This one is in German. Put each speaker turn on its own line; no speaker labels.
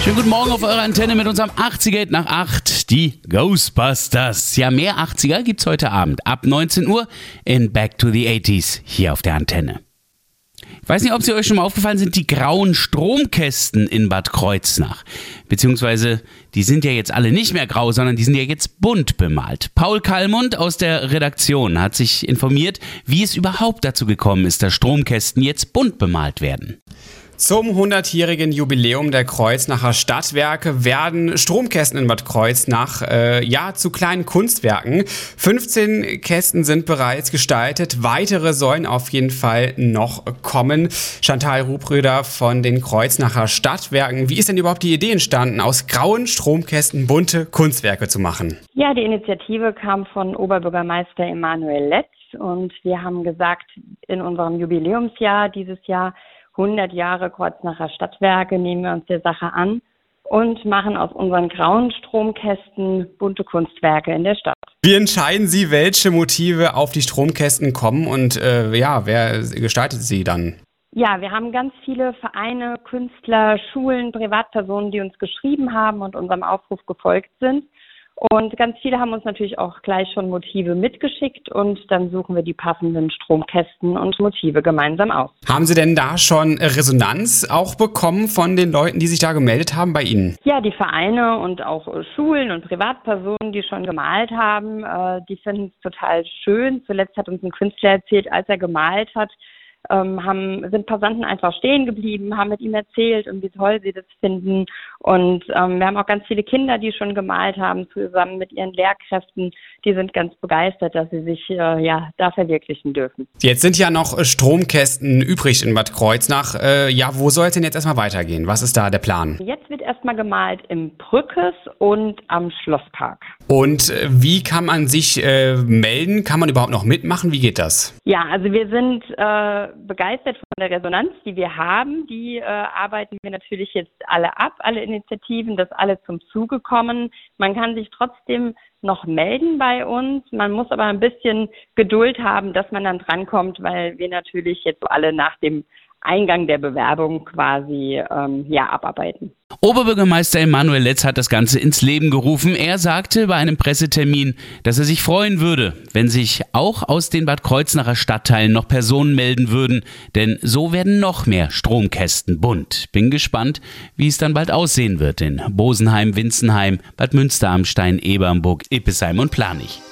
Schönen guten Morgen auf eurer Antenne mit unserem 80er nach 8, die Ghostbusters. Ja, mehr 80er gibt's heute Abend ab 19 Uhr in Back to the 80s hier auf der Antenne. Ich weiß nicht, ob sie euch schon mal aufgefallen sind, die grauen Stromkästen in Bad Kreuznach. Beziehungsweise, die sind ja jetzt alle nicht mehr grau, sondern die sind ja jetzt bunt bemalt. Paul Kallmund aus der Redaktion hat sich informiert, wie es überhaupt dazu gekommen ist, dass Stromkästen jetzt bunt bemalt werden.
Zum 100-jährigen Jubiläum der Kreuznacher Stadtwerke werden Stromkästen in Bad Kreuznach zu kleinen Kunstwerken. 15 Kästen sind bereits gestaltet, weitere sollen auf jeden Fall noch kommen. Chantal Rubröder von den Kreuznacher Stadtwerken. Wie ist denn überhaupt die Idee entstanden, aus grauen Stromkästen bunte Kunstwerke zu machen?
Ja, die Initiative kam von Oberbürgermeister Emanuel Letz und wir haben gesagt, in unserem Jubiläumsjahr dieses Jahr 100 Jahre Kreuznacher Stadtwerke, nehmen wir uns der Sache an und machen aus unseren grauen Stromkästen bunte Kunstwerke in der Stadt.
Wie entscheiden Sie, welche Motive auf die Stromkästen kommen und wer gestaltet sie dann?
Ja, wir haben ganz viele Vereine, Künstler, Schulen, Privatpersonen, die uns geschrieben haben und unserem Aufruf gefolgt sind. Und ganz viele haben uns natürlich auch gleich schon Motive mitgeschickt und dann suchen wir die passenden Stromkästen und Motive gemeinsam aus.
Haben Sie denn da schon Resonanz auch bekommen von den Leuten, die sich da gemeldet haben bei Ihnen?
Ja, die Vereine und auch Schulen und Privatpersonen, die schon gemalt haben, die finden es total schön. Zuletzt hat uns ein Künstler erzählt, als er gemalt hat, sind Passanten einfach stehen geblieben, haben mit ihm erzählt und wie toll sie das finden. Und wir haben auch ganz viele Kinder, die schon gemalt haben, zusammen mit ihren Lehrkräften. Die sind ganz begeistert, dass sie sich da verwirklichen dürfen.
Jetzt sind ja noch Stromkästen übrig in Bad Kreuznach. Wo soll es denn jetzt erstmal weitergehen? Was ist da der Plan?
Jetzt wird erstmal gemalt im Brückes und am Schlosspark.
Und wie kann man sich melden? Kann man überhaupt noch mitmachen? Wie geht das?
Ja, also wir sind begeistert von der Resonanz, die wir haben. Die arbeiten wir natürlich jetzt alle ab, alle Initiativen, dass alle zum Zuge kommen. Man kann sich trotzdem noch melden bei uns. Man muss aber ein bisschen Geduld haben, dass man dann drankommt, weil wir natürlich jetzt alle nach dem Eingang der Bewerbung quasi abarbeiten.
Oberbürgermeister Emanuel Letz hat das Ganze ins Leben gerufen. Er sagte bei einem Pressetermin, dass er sich freuen würde, wenn sich auch aus den Bad Kreuznacher Stadtteilen noch Personen melden würden, denn so werden noch mehr Stromkästen bunt. Bin gespannt, wie es dann bald aussehen wird in Bosenheim, Winzenheim, Bad Münsteramstein, Ebernburg, Ippesheim und Planich.